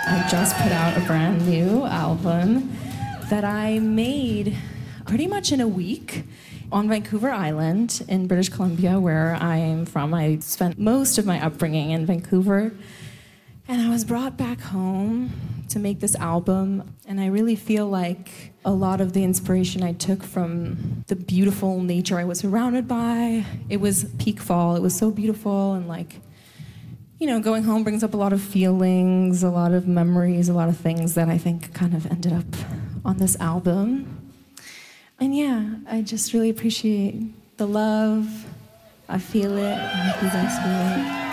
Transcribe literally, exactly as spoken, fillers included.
I just put out a brand new album that I made pretty much in a week on Vancouver Island in British Columbia, where I am from. I spent most of my upbringing in Vancouver. And I was brought back home to make this album, and I really feel like a lot of the inspiration I took from the beautiful nature I was surrounded by. It was peak fall. It was so beautiful, and like, you know, going home brings up a lot of feelings, a lot of memories, a lot of things that I think kind of ended up on this album. And yeah, I just really appreciate the love. I feel it. I hope you guys feel it.